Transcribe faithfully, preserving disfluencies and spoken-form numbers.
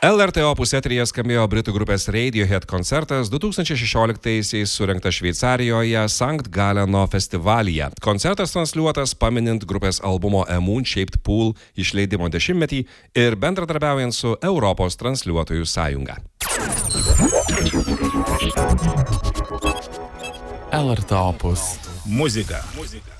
L R T Opus eteryje skambėjo britų grupės Radiohead koncertas du tūkstančiai šešioliktaisiais surengtas Šveicarijoje Sankt Galeno festivalyje. Koncertas transliuotas paminint grupės albumo A Moon-Shaped Pool išleidimo dešimtmetį ir bendradarbiaujant su Europos transliuotojų sąjunga. L R T Opus. Muzika.